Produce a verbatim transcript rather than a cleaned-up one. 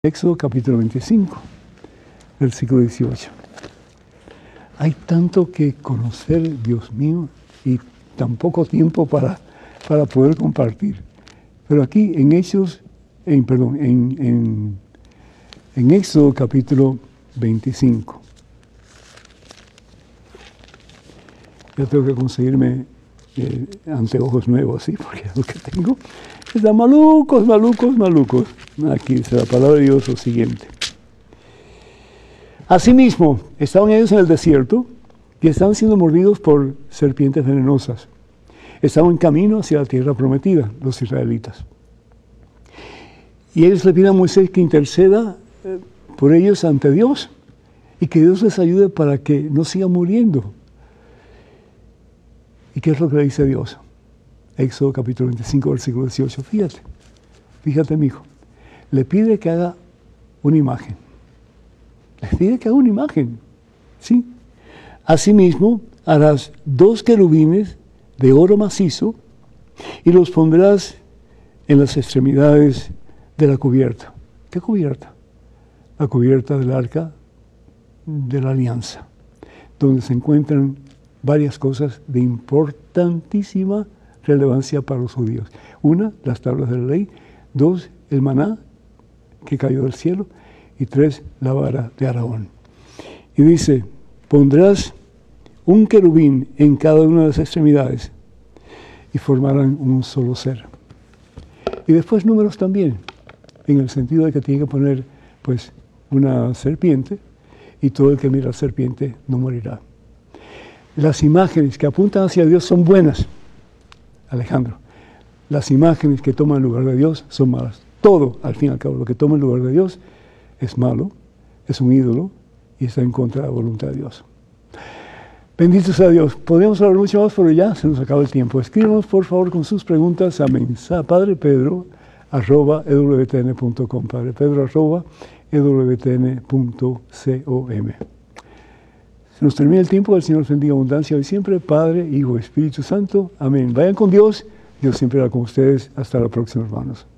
Éxodo capítulo veinticinco, versículo dieciocho. Hay tanto que conocer, Dios mío, y tan poco tiempo para, para poder compartir. Pero aquí en Hechos, en, perdón, en, en, en Éxodo capítulo veinticinco. Yo tengo que conseguirme eh, anteojos nuevos, ¿sí? Porque lo que tengo están malucos, malucos, malucos. Aquí dice la palabra de Dios lo siguiente. Asimismo, estaban ellos en el desierto y estaban siendo mordidos por serpientes venenosas. Estaban en camino hacia la tierra prometida, los israelitas. Y ellos le piden a Moisés que interceda eh, por ellos ante Dios y que Dios les ayude para que no sigan muriendo. ¿Y qué es lo que le dice Dios? Éxodo capítulo veinticinco, versículo dieciocho. Fíjate, fíjate, mi hijo. Le pide que haga una imagen. Le pide que haga una imagen. ¿Sí? Asimismo, harás dos querubines de oro macizo y los pondrás en las extremidades de la cubierta. ¿Qué cubierta? La cubierta del arca de la alianza, donde se encuentran varias cosas de importantísima relevancia para los judíos. Una, las tablas de la ley. Dos, el maná que cayó del cielo. Y tres, la vara de Aarón. Y dice, pondrás un querubín en cada una de las extremidades y formarán un solo ser. Y después números también, en el sentido de que tiene que poner pues una serpiente y todo el que mira a la serpiente no morirá. Las imágenes que apuntan hacia Dios son buenas, Alejandro. Las imágenes que toman el lugar de Dios son malas. Todo, al fin y al cabo, lo que toma el lugar de Dios es malo, es un ídolo y está en contra de la voluntad de Dios. Bendito sea Dios. Podríamos hablar mucho más, pero ya se nos acaba el tiempo. Escríbanos, por favor, con sus preguntas a mensaje padre pedro arroba e w t n punto com, padre pedro arroba e w t n punto com. Se nos termina el tiempo, el Señor nos bendiga abundancia hoy siempre, Padre, Hijo, Espíritu Santo. Amén. Vayan con Dios. Dios siempre va con ustedes. Hasta la próxima, hermanos.